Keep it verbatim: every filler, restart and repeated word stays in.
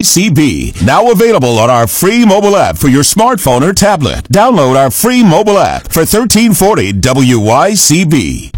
C B. Now available on our free mobile app for your smartphone or tablet. Download our free mobile app for thirteen forty W Y C B.